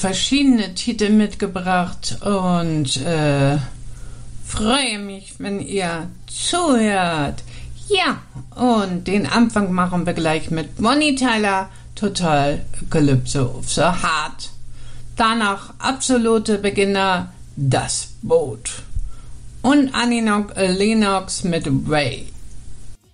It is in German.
verschiedene Titel mitgebracht und freue mich, wenn ihr zuhört. Ja, und den Anfang machen wir gleich mit Bonnie Tyler, Total Calypso of the Heart. Danach absolute Beginner, Das Boot. Und Annie Lennox mit Way.